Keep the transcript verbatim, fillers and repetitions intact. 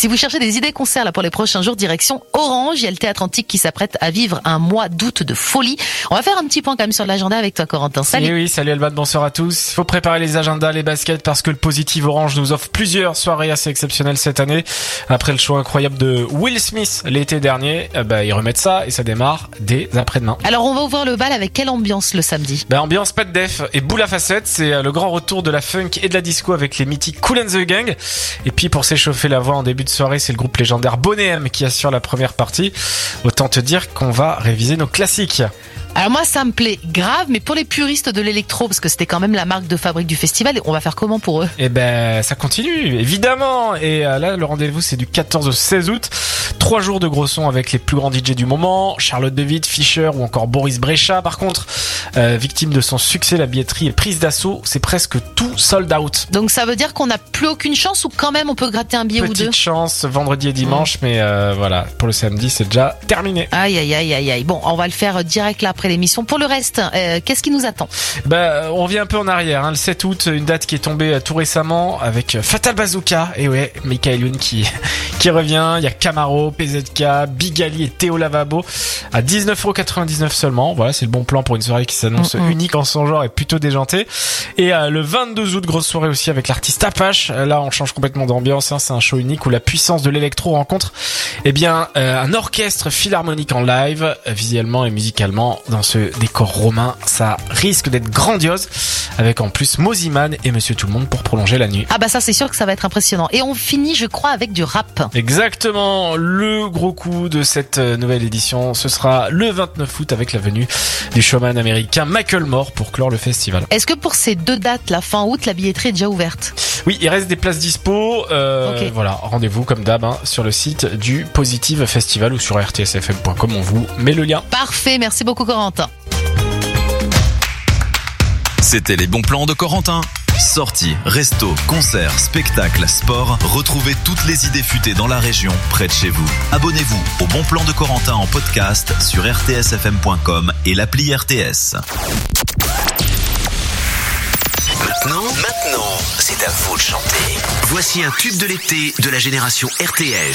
Si vous cherchez des idées concerts là pour les prochains jours, direction Orange. Il y a le Théâtre Antique qui s'apprête à vivre un mois d'août de folie. On va faire un petit point quand même sur l'agenda avec toi, Corentin. Salut. Oui, oui, salut Alban, bonsoir à tous. Il faut préparer les agendas, les baskets, parce que le Positive Orange nous offre plusieurs soirées assez exceptionnelles cette année. Après le show incroyable de Will Smith l'été dernier, eh ben, ils remettent ça et ça démarre dès après-demain. Alors on va ouvrir le bal avec quelle ambiance le samedi? Ben, ambiance pas de def et boule à facettes, c'est le grand retour de la funk et de la disco avec les mythiques Kool and the Gang. Et puis pour s'échauffer la voix en début de soirée, c'est le groupe légendaire Bonnet M qui assure la première partie. Autant te dire qu'on va réviser nos classiques. Alors moi ça me plaît grave, mais pour les puristes de l'électro, parce que c'était quand même la marque de fabrique du festival, on va faire comment pour eux? Eh ben ça continue, évidemment. Et euh, là le rendez-vous c'est du quatorze au seize août. Trois jours de gros sons avec les plus grands D J du moment, Charlotte de Witt, Fischer ou encore Boris Brejcha. Par contre, euh, victime de son succès, la billetterie est prise d'assaut, c'est presque tout sold out. Donc ça veut dire qu'on n'a plus aucune chance ou quand même on peut gratter un billet Petite ou deux? Petite chance vendredi et dimanche, mmh. mais euh, voilà, pour le samedi c'est déjà terminé. Aïe aïe aïe aïe aïe. Bon, on va le faire direct là après l'émission. Pour le reste, euh, qu'est-ce qui nous attend? Bah, on revient un peu en arrière. Hein. Le sept août, une date qui est tombée tout récemment avec Fatal Bazooka. Et ouais, Michael Youn qui qui revient. Il y a Camaro, P Z K, Big Ali et Théo Lavabo à dix-neuf euros quatre-vingt-dix-neuf seulement. Voilà, c'est le bon plan pour une soirée qui s'annonce mmh, unique en son genre et plutôt déjantée. Et euh, le vingt-deux août, grosse soirée aussi avec l'artiste Apache. Là, on change complètement d'ambiance. Hein. C'est un show unique où la puissance de l'électro rencontre eh bien euh, un orchestre philharmonique en live, euh, visuellement et musicalement dans ce décor romain. Ça risque d'être grandiose avec en plus Moziman et Monsieur Tout le Monde pour prolonger la nuit. Ah bah ça c'est sûr que ça va être impressionnant. Et on finit je crois avec du rap. Exactement, le gros coup de cette nouvelle édition, ce sera le vingt-neuf août avec la venue du showman américain Macklemore pour clore le festival. Est-ce que pour ces deux dates, la fin août, la billetterie est déjà ouverte? Oui, il reste des places dispo. Euh, okay. Voilà, rendez-vous comme d'hab hein, sur le site du Positive Festival ou sur r t s f m point com. On vous met le lien. Parfait, merci beaucoup Corentin. C'était les bons plans de Corentin. Sorties, restos, concerts, spectacles, sport. Retrouvez toutes les idées futées dans la région, près de chez vous. Abonnez-vous au Bon Plan de Corentin en podcast sur r t s f m point com et l'appli R T S. Maintenant, maintenant, c'est à vous de chanter. Voici un tube de l'été de la génération R T S.